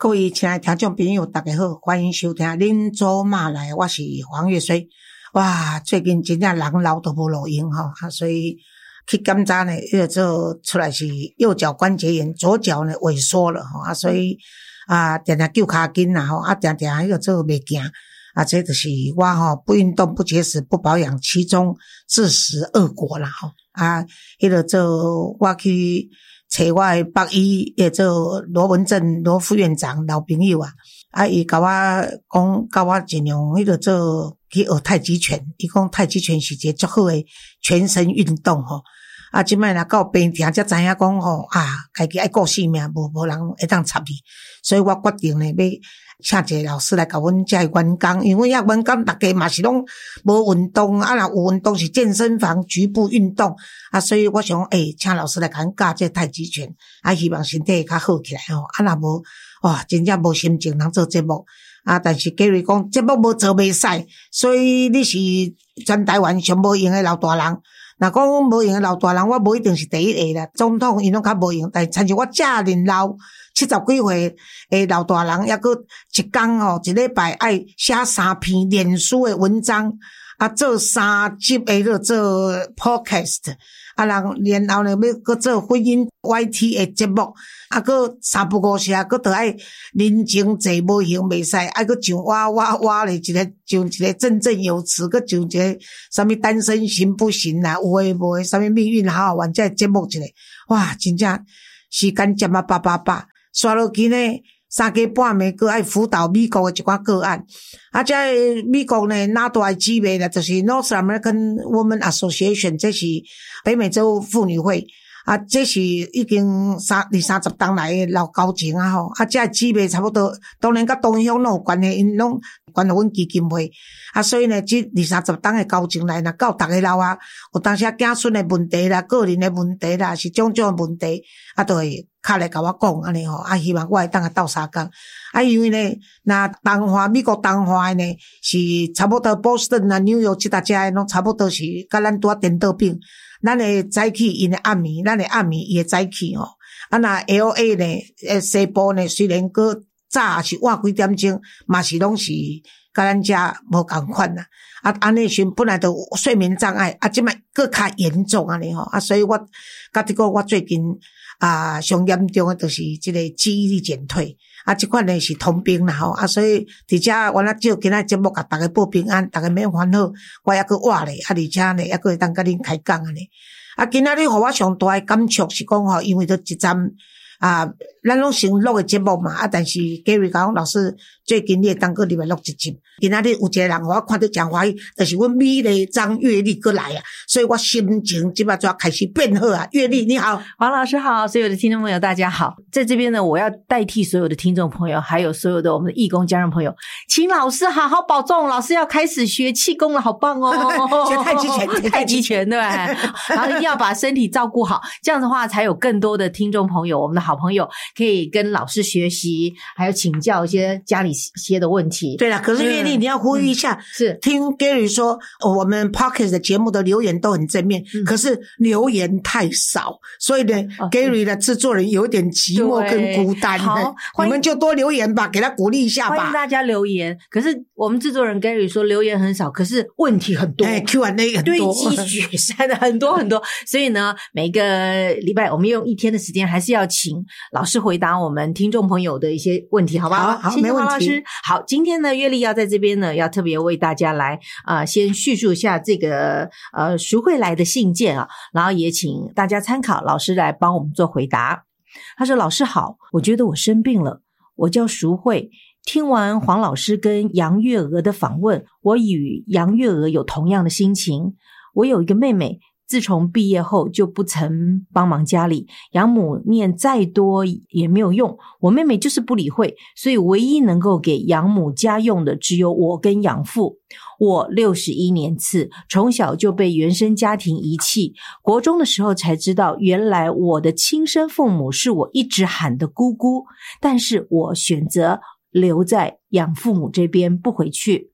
各位亲爱的听众朋友大家好，欢迎收听恁祖妈来，我是黄月水。哇，最近真正人老都无路用所以去检查呢，做出来是右脚关节炎，左脚呢萎缩了所以定定救脚筋啦定定做袂行这就是我不运动不节食不保养其中致死恶果啦做我去找我的北医做罗文正罗副院长老朋友他跟我讲教我尽量做去学太极拳，他说太极拳是一个很好的全身运动现在到病痛才知影讲自己要顾性命，无人会当插你，所以我决定呢要请一个老师来教阮这员工，因为员工大家嘛是拢无运动若有运动是健身房局部运动所以我想请老师来教阮教这太极拳希望身体会较好起来若无真正无心情通做节目但是 Gary 讲节目无做袂使，所以你是全台湾上无用的老大人。若讲无用的老大人，我无一定是第一个啦。总统因拢较无用，但参像我遮尔老70几岁的老大人，还佫一天一礼拜爱写3篇脸书的文章做3集的做 podcast然后呢要佫做婚姻 YT 的节目佫3不5时佫得爱人情坐无行袂使佫上哇咧上一个振振有词佫上一个什么单身行不行啦有诶无诶什么命运好好玩这节目一个哇真正时间占888刷落去呢3更半暝佫爱辅导美国的一寡个案这美国呢哪大的姊妹呢就是 North American Women Association 这是北美洲妇女会这是已经20-30档来的老交情这姊妹差不多当然甲东乡拢有关系，因拢关乎阮基金会所以呢这20-30档的交情来若到逐个老有当时子孙的问题啦个人的问题啦是种种的问题就会敲来甲我讲安尼希望我会当斗3工因为呢那东华美国东华的呢是差不多 Boston 纽约这搭遮的拢差不多是甲咱拄颠倒病，咱会早起因的暗暝，咱会暗暝伊会早起那 LA 呢西部呢虽然佫早是晚几点钟嘛是拢是甲咱遮无同款啦安尼时本来就有睡眠障碍现在佫较严重安尼所以我甲你讲我最近上严重的就是这个记忆力减退这款呢是通病啦所以伫遮我照今仔节目甲大家报平安，大家免烦恼，我还佫活咧而且呢还佫会当甲恁开讲安尼今仔日互我上大的感触是讲因为都一站咱拢先录的节目嘛但是 Gary 讲老师最近你会当过入来录一集，今仔日有一个人我看到真欢喜，就是阮美丽张月丽过来所以我心情即摆就要开始变好月丽你好。 黄老师好，所有的听众朋友大家好，在这边呢我要代替所有的听众朋友还有所有的我们的义工家人朋友，请老师好好保重，老师要开始学气功了，好棒学太极拳太极拳对吧然后一定要把身体照顾好，这样的话才有更多的听众朋友我们的好朋友可以跟老师学习，还有请教一些家里一些的问题。 对了，可是月丽你要呼吁一下是听 Gary 说我们 Podcast 的节目的留言都很正面可是留言太少，所以呢Gary 的制作人有点寂寞跟孤单你们就多留言吧，给他鼓励一下吧， 欢迎大家留言。可是我们制作人 Gary 说留言很少，可是问题很多 Q&A 很多堆积雪山的很多很多所以呢每个礼拜我们用1天的时间还是要请老师回答我们听众朋友的一些问题好不好？ 好没问题。 老师好，今天呢月丽要在这边呢要特别为大家来先叙述一下这个赎回来的信件然后也请大家参考老师来帮我们做回答。他说老师好，我觉得我生病了，我叫赎慧，听完黄老师跟杨月娥的访问，我与杨月娥有同样的心情。我有一个妹妹，自从毕业后就不曾帮忙家里，养母念再多也没有用，我妹妹就是不理会，所以唯一能够给养母家用的只有我跟养父。我61年次，从小就被原生家庭遗弃，国中的时候才知道原来我的亲生父母是我一直喊的姑姑，但是我选择留在养父母这边不回去。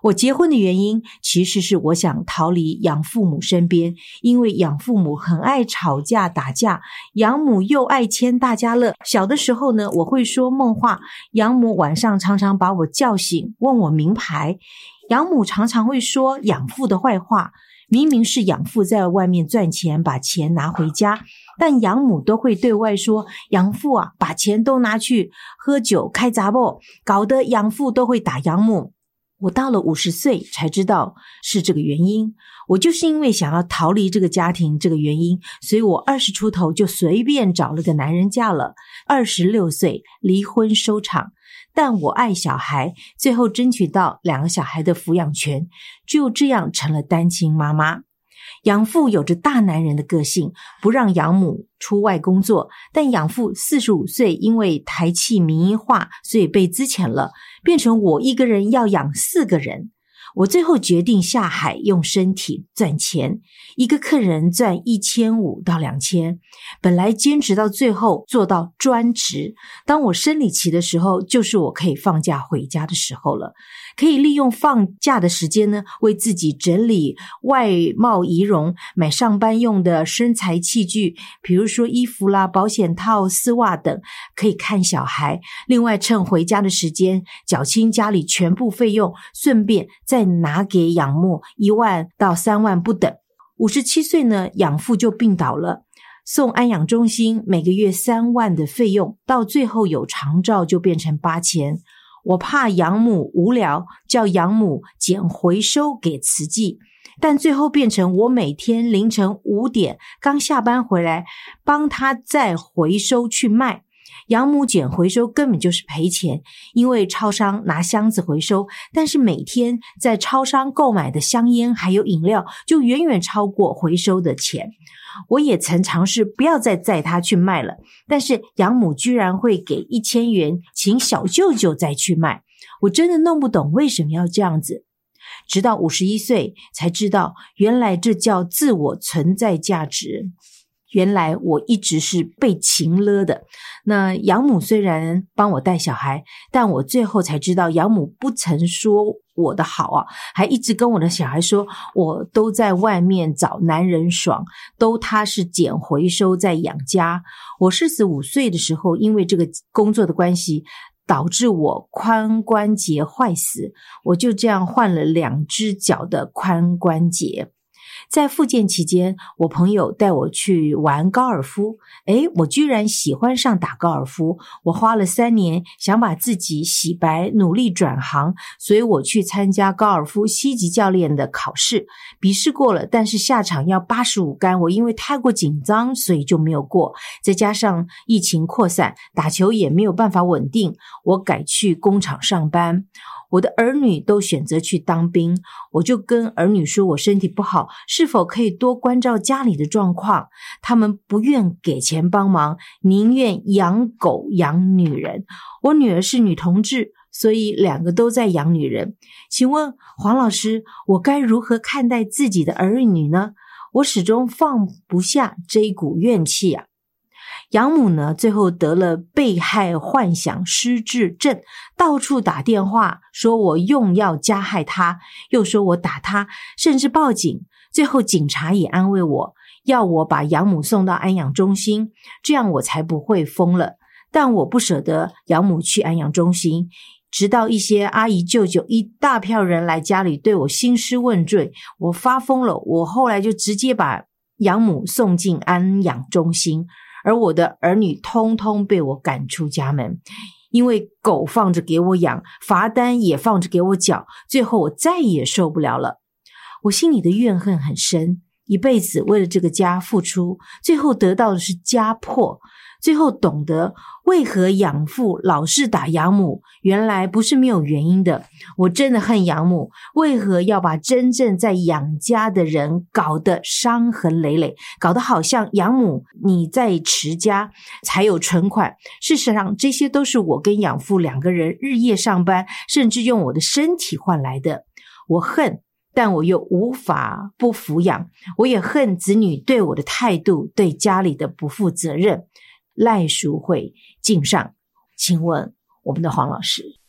我结婚的原因其实是我想逃离养父母身边，因为养父母很爱吵架打架，养母又爱牵大家乐。小的时候呢，我会说梦话，养母晚上常常把我叫醒，问我名牌。养母常常会说养父的坏话，明明是养父在外面赚钱，把钱拿回家，但养母都会对外说养父啊，把钱都拿去喝酒开杂货，搞得养父都会打养母。我到了50岁才知道是这个原因，我就是因为想要逃离这个家庭这个原因，所以我20出头就随便找了个男人嫁了，26岁离婚收场。但我爱小孩，最后争取到2个小孩的抚养权，就这样成了单亲妈妈。养父有着大男人的个性，不让养母出外工作，但养父45岁因为台企民营化，所以被资遣了，变成我一个人要养4个人。我最后决定下海用身体赚钱，一个客人赚1500到2000，本来兼职到最后做到专职。当我生理期的时候，就是我可以放假回家的时候了，可以利用放假的时间呢，为自己整理外貌仪容，买上班用的身材器具，比如说衣服啦、保险套、丝袜等，可以看小孩。另外趁回家的时间缴清家里全部费用，顺便再拿给养母1万到3万不等。57岁呢，养父就病倒了，送安养中心，每个月3万的费用，到最后有长照就变成8000。我怕养母无聊，叫养母捡回收给慈济，但最后变成我每天凌晨5点刚下班回来，帮他再回收去卖。养母捡回收根本就是赔钱，因为超商拿箱子回收，但是每天在超商购买的香烟还有饮料就远远超过回收的钱。我也曾尝试不要再载他去卖了，但是养母居然会给1000元请小舅舅再去卖，我真的弄不懂为什么要这样子。直到51岁才知道，原来这叫自我存在价值。原来我一直是被情勒的。那养母虽然帮我带小孩，但我最后才知道养母不曾说我的好啊，还一直跟我的小孩说我都在外面找男人爽，都他是捡回收在养家。我45岁的时候，因为这个工作的关系，导致我髋关节坏死，我就这样换了2只脚的髋关节。在复健期间，我朋友带我去玩高尔夫，我居然喜欢上打高尔夫。我花了3年想把自己洗白，努力转行，所以我去参加高尔夫7级教练的考试，笔试过了，但是下场要85杆，我因为太过紧张，所以就没有过。再加上疫情扩散，打球也没有办法稳定，我改去工厂上班。我的儿女都选择去当兵，我就跟儿女说我身体不好，是否可以多关照家里的状况。他们不愿给钱帮忙，宁愿养狗养女人。我女儿是女同志，所以2个都在养女人。请问黄老师，我该如何看待自己的儿女呢？我始终放不下这一股怨气啊。养母呢，最后得了被害幻想失智症，到处打电话说我用药加害他，又说我打他，甚至报警。最后警察也安慰我，要我把养母送到安养中心，这样我才不会疯了。但我不舍得养母去安养中心，直到一些阿姨舅舅一大票人来家里对我兴师问罪，我发疯了。我后来就直接把养母送进安养中心，而我的儿女通通被我赶出家门，因为狗放着给我养，罚单也放着给我缴，最后我再也受不了了。我心里的怨恨很深，一辈子为了这个家付出，最后得到的是家破。最后懂得为何养父老是打养母，原来不是没有原因的。我真的恨养母，为何要把真正在养家的人搞得伤痕累累，搞得好像养母你在持家才有存款。事实上这些都是我跟养父2个人日夜上班，甚至用我的身体换来的。我恨，但我又无法不抚养。我也恨子女对我的态度，对家里的不负责任。赖淑慧敬上。请问我们的黄老师。